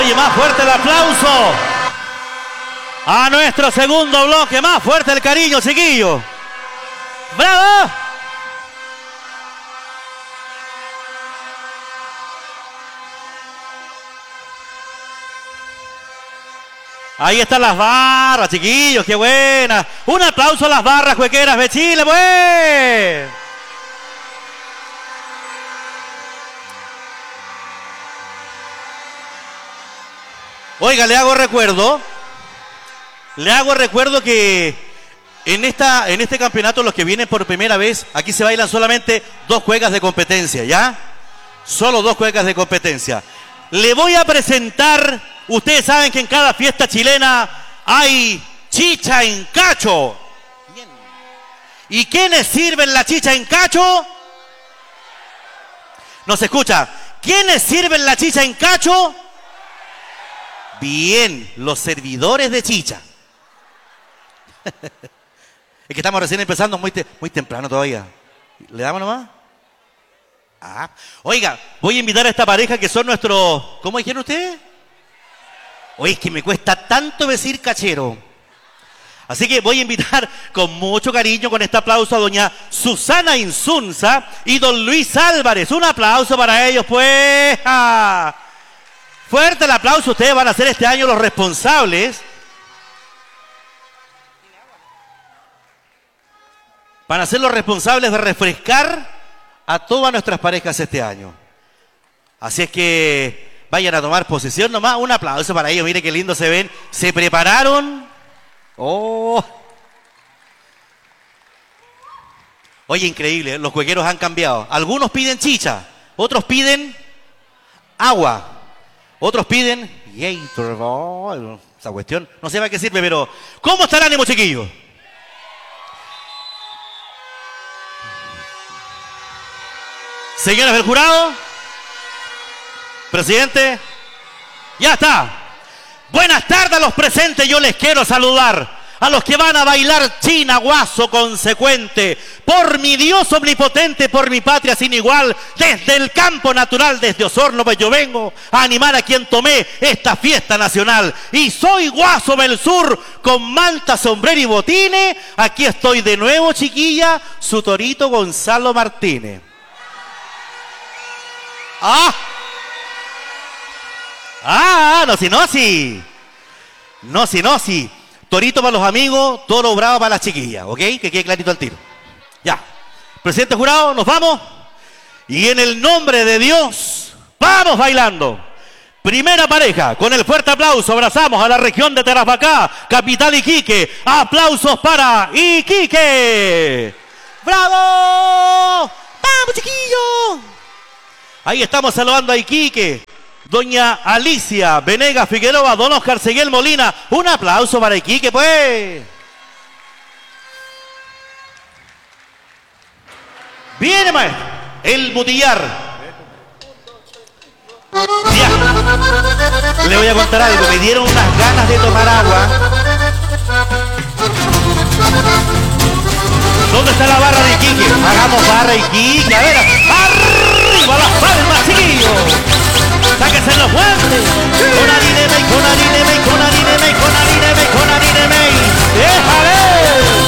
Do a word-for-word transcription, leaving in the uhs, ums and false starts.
Oye, más fuerte el aplauso a nuestro segundo bloque. Más fuerte el cariño, chiquillo. ¡Bravo! Ahí están las barras, chiquillos, qué buenas. Un aplauso a las barras cuequeras de Chile, pues. Oiga, le hago recuerdo, le hago recuerdo que en, esta, en este campeonato los que vienen por primera vez, aquí se bailan solamente dos cuecas de competencia, ¿ya? Solo dos cuecas de competencia. Le voy a presentar, ustedes saben que en cada fiesta chilena hay chicha en cacho. Bien. ¿Y quiénes sirven la chicha en cacho? No se escucha. ¿Quiénes sirven la chicha en cacho? Bien, los servidores de chicha. Es que estamos recién empezando, muy, te, muy temprano todavía. ¿Le damos nomás? Ah. Oiga, voy a invitar a esta pareja que son nuestros... ¿Cómo dijeron ustedes? Oye, es que me cuesta tanto decir cachero. Así que voy a invitar con mucho cariño, con este aplauso, a doña Susana Insunza y don Luis Álvarez. Un aplauso para ellos, pues. ¡Ah! Fuerte el aplauso, ustedes van a ser este año los responsables. Van a ser los responsables de refrescar a todas nuestras parejas este año. Así es que vayan a tomar posesión nomás. Un aplauso para ellos, mire qué lindo se ven. Se prepararon. Oh. Oye, increíble, los cuequeros han cambiado. Algunos piden chicha, otros piden agua. Otros piden, Gatorade, esa cuestión, no sé para qué sirve, pero ¿cómo está el ánimo, chiquillos? Señores del jurado, presidente, ya está. Buenas tardes a los presentes, yo les quiero saludar. A los que van a bailar China Guaso consecuente, por mi Dios omnipotente, por mi patria sin igual, desde el campo natural, desde Osorno, pues yo vengo a animar a quien tomé esta fiesta nacional. Y soy Guaso del Sur, con manta, sombrero y botines. Aquí estoy de nuevo, chiquilla, su torito Gonzalo Martínez. ¡Ah! ¡Ah! No, si, no, si. No, si, no, si. Torito para los amigos, toro bravo para las chiquillas, ¿ok? Que quede clarito al tiro. Ya. Presidente jurado, nos vamos. Y en el nombre de Dios, vamos bailando. Primera pareja, con el fuerte aplauso, abrazamos a la región de Tarapacá, capital Iquique. Aplausos para Iquique. ¡Bravo! ¡Vamos, chiquillos! Ahí estamos saludando a Iquique. Doña Alicia Venegas Figueroa, don Oscar Seguel Molina. Un aplauso para Iquique, pues. Viene, maestro. El Mutillar. Ya. Le voy a contar algo. Me dieron unas ganas de tomar agua. ¿Dónde está la barra de Iquique? Hagamos barra Iquique. A ver, arriba las palmas, chiquillos. Sáquense los guantes. Con harina mey, con harina mey, con harina mey, con harina mey, con harina mey. ¡Déjale!